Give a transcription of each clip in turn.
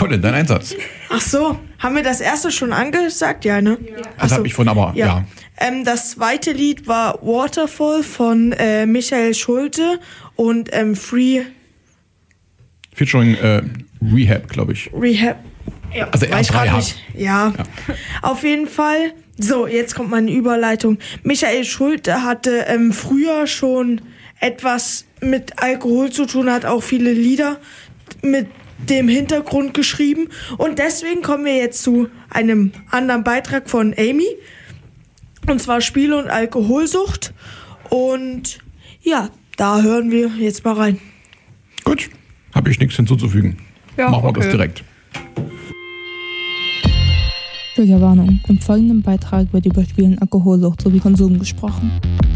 Colin, dein Einsatz. Ach so, haben wir das erste schon angesagt? Ja, ne? Ja. Das habe ich von, aber ja. Das zweite Lied war Waterfall von Michael Schulte und Free... Featuring Rehab, glaube ich. Rehab. Ja, also R3 hat. Ja, auf jeden Fall. So, jetzt kommt meine Überleitung. Michael Schulte hatte früher schon etwas mit Alkohol zu tun, hat auch viele Lieder mit dem Hintergrund geschrieben. Und deswegen kommen wir jetzt zu einem anderen Beitrag von Amy. Und zwar Spiele und Alkoholsucht. Und ja, da hören wir jetzt mal rein. Gut, habe ich nichts hinzuzufügen. Ja, machen wir das direkt. Triggerwarnung. Im folgenden Beitrag wird über Spielen, Alkoholsucht sowie Konsum gesprochen.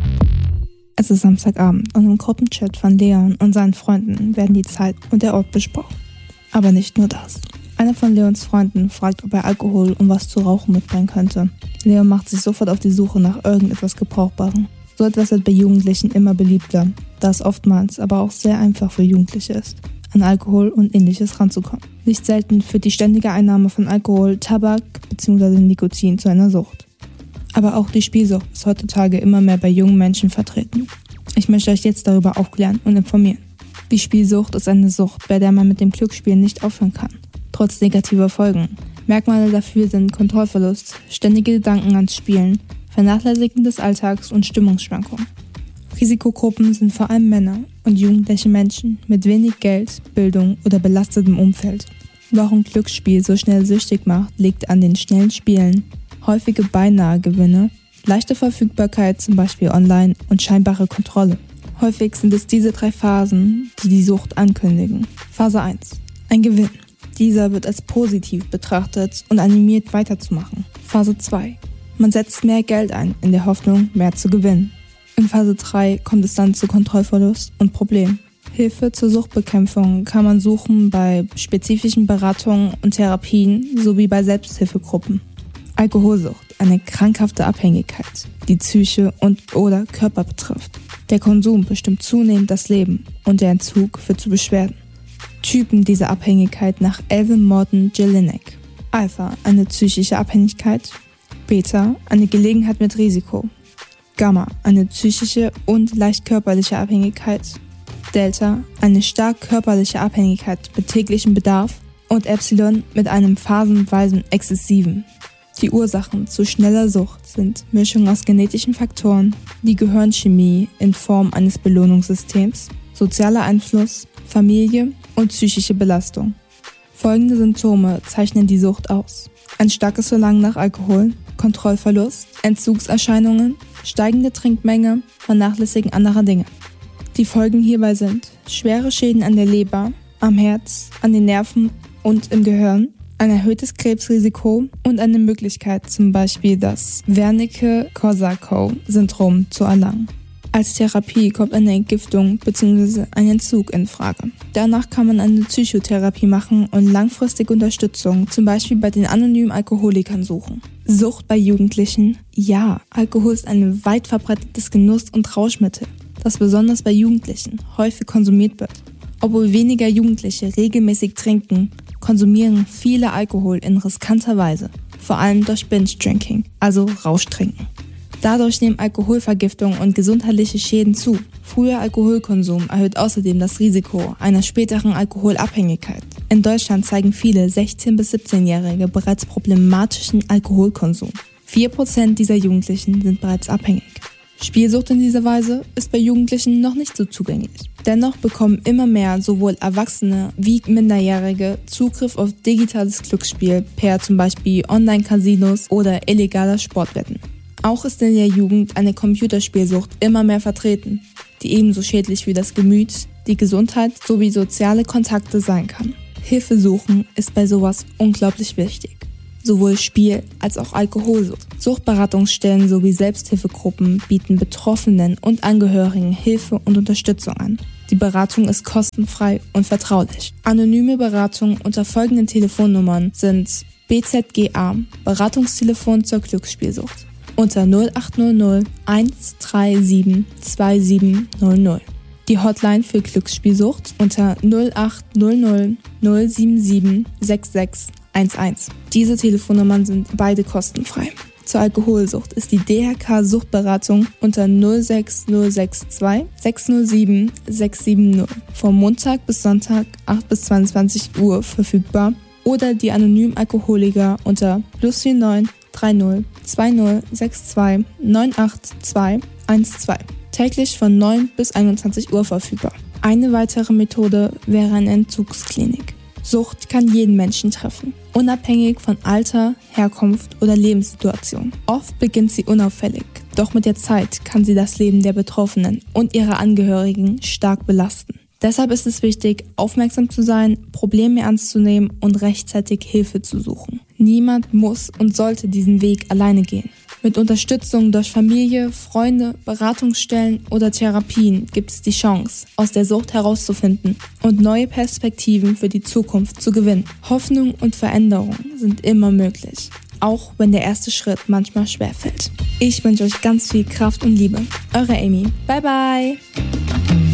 Es ist Samstagabend und im Gruppenchat von Leon und seinen Freunden werden die Zeit und der Ort besprochen. Aber nicht nur das. Einer von Leons Freunden fragt, ob er Alkohol und was zu rauchen mitbringen könnte. Leon macht sich sofort auf die Suche nach irgendetwas Gebrauchbarem. So etwas wird bei Jugendlichen immer beliebter, da es oftmals aber auch sehr einfach für Jugendliche ist, an Alkohol und Ähnliches ranzukommen. Nicht selten führt die ständige Einnahme von Alkohol, Tabak bzw. Nikotin zu einer Sucht. Aber auch die Spielsucht ist heutzutage immer mehr bei jungen Menschen vertreten. Ich möchte euch jetzt darüber aufklären und informieren. Die Spielsucht ist eine Sucht, bei der man mit dem Glücksspielen nicht aufhören kann, trotz negativer Folgen. Merkmale dafür sind Kontrollverlust, ständige Gedanken ans Spielen, Vernachlässigen des Alltags und Stimmungsschwankungen. Risikogruppen sind vor allem Männer und jugendliche Menschen mit wenig Geld, Bildung oder belastetem Umfeld. Warum Glücksspiel so schnell süchtig macht, liegt an den schnellen Spielen, häufige Beinahe-Gewinne, leichte Verfügbarkeit, zum Beispiel online, und scheinbare Kontrolle. Häufig sind es diese 3 Phasen, die die Sucht ankündigen. Phase 1. Ein Gewinn. Dieser wird als positiv betrachtet und animiert weiterzumachen. Phase 2. Man setzt mehr Geld ein, in der Hoffnung, mehr zu gewinnen. In Phase 3 kommt es dann zu Kontrollverlust und Problemen. Hilfe zur Suchtbekämpfung kann man suchen bei spezifischen Beratungen und Therapien sowie bei Selbsthilfegruppen. Alkoholsucht, eine krankhafte Abhängigkeit, die Psyche und/oder Körper betrifft. Der Konsum bestimmt zunehmend das Leben und der Entzug führt zu Beschwerden. Typen dieser Abhängigkeit nach Elvin Morton Jelinek. Alpha, eine psychische Abhängigkeit. Beta, eine Gelegenheit mit Risiko. Gamma, eine psychische und leicht körperliche Abhängigkeit. Delta, eine stark körperliche Abhängigkeit mit täglichem Bedarf. Und Epsilon mit einem phasenweisen exzessiven. Die Ursachen zu schneller Sucht sind Mischung aus genetischen Faktoren, die Gehirnchemie in Form eines Belohnungssystems, sozialer Einfluss, Familie und psychische Belastung. Folgende Symptome zeichnen die Sucht aus: ein starkes Verlangen nach Alkohol, Kontrollverlust, Entzugserscheinungen, steigende Trinkmenge, Vernachlässigen anderer Dinge. Die Folgen hierbei sind schwere Schäden an der Leber, am Herz, an den Nerven und im Gehirn, ein erhöhtes Krebsrisiko und eine Möglichkeit, zum Beispiel das Wernicke-Korsakow-Syndrom zu erlangen. Als Therapie kommt eine Entgiftung bzw. ein Entzug in Frage. Danach kann man eine Psychotherapie machen und langfristige Unterstützung, zum Beispiel bei den anonymen Alkoholikern, suchen. Sucht bei Jugendlichen? Ja, Alkohol ist ein weit verbreitetes Genuss- und Rauschmittel, das besonders bei Jugendlichen häufig konsumiert wird. Obwohl weniger Jugendliche regelmäßig trinken, konsumieren viele Alkohol in riskanter Weise, vor allem durch Binge-Drinking, also Rauschtrinken. Dadurch nehmen Alkoholvergiftung und gesundheitliche Schäden zu. Früher Alkoholkonsum erhöht außerdem das Risiko einer späteren Alkoholabhängigkeit. In Deutschland zeigen viele 16- bis 17-Jährige bereits problematischen Alkoholkonsum. 4% dieser Jugendlichen sind bereits abhängig. Spielsucht in dieser Weise ist bei Jugendlichen noch nicht so zugänglich. Dennoch bekommen immer mehr sowohl Erwachsene wie Minderjährige Zugriff auf digitales Glücksspiel per zum Beispiel Online-Casinos oder illegaler Sportwetten. Auch ist in der Jugend eine Computerspielsucht immer mehr vertreten, die ebenso schädlich wie das Gemüt, die Gesundheit sowie soziale Kontakte sein kann. Hilfe suchen ist bei sowas unglaublich wichtig. Sowohl Spiel- als auch Alkoholsucht. Suchtberatungsstellen sowie Selbsthilfegruppen bieten Betroffenen und Angehörigen Hilfe und Unterstützung an. Die Beratung ist kostenfrei und vertraulich. Anonyme Beratungen unter folgenden Telefonnummern sind BZGA, Beratungstelefon zur Glücksspielsucht, unter 0800 137 2700. Die Hotline für Glücksspielsucht unter 0800 077 6611. Diese Telefonnummern sind beide kostenfrei. Zur Alkoholsucht ist die DRK Suchtberatung unter 06062 607 670 vom Montag bis Sonntag 8 bis 22 Uhr verfügbar oder die anonymen Alkoholiker unter +49 30 20 62 982 12. Täglich von 9 bis 21 Uhr verfügbar. Eine weitere Methode wäre eine Entzugsklinik. Sucht kann jeden Menschen treffen, unabhängig von Alter, Herkunft oder Lebenssituation. Oft beginnt sie unauffällig, doch mit der Zeit kann sie das Leben der Betroffenen und ihrer Angehörigen stark belasten. Deshalb ist es wichtig, aufmerksam zu sein, Probleme ernst zu nehmen und rechtzeitig Hilfe zu suchen. Niemand muss und sollte diesen Weg alleine gehen. Mit Unterstützung durch Familie, Freunde, Beratungsstellen oder Therapien gibt es die Chance, aus der Sucht herauszufinden und neue Perspektiven für die Zukunft zu gewinnen. Hoffnung und Veränderung sind immer möglich, auch wenn der erste Schritt manchmal schwerfällt. Ich wünsche euch ganz viel Kraft und Liebe. Eure Amy. Bye bye!